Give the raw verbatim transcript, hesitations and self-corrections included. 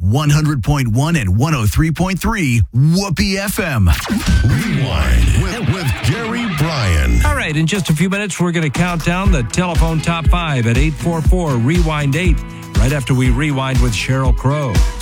one hundred point one and one oh three point three Whoopee F M. Rewind with, with Gary Bryan. All right, in just a few minutes, we're going to count down the telephone top five at eight four four, rewind eight, right after we rewind with Sheryl Crow.